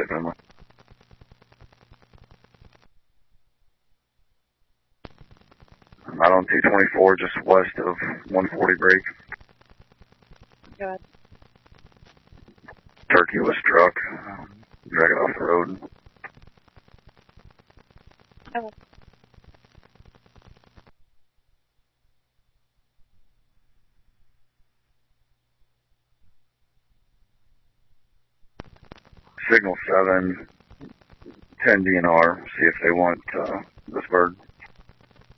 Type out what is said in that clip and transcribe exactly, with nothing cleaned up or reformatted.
Finley. I'm out on two twenty-four, just west of one forty break. Go ahead. Turkey was struck. Um, drag it off the road. Okay. Signal seven, ten D N R, see if they want uh, this bird.